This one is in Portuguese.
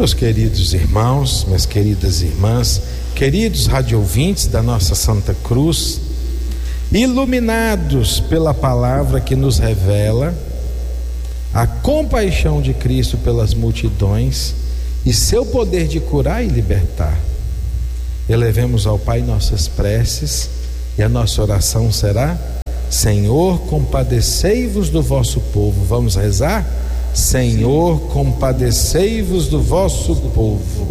Meus queridos irmãos, minhas queridas irmãs, queridos radioouvintes da nossa Santa Cruz, iluminados pela palavra que nos revela a compaixão de Cristo pelas multidões e seu poder de curar e libertar, elevemos ao Pai nossas preces, e a nossa oração será: Senhor, compadecei-vos do vosso povo. Vamos rezar? Senhor, compadecei-vos do vosso povo.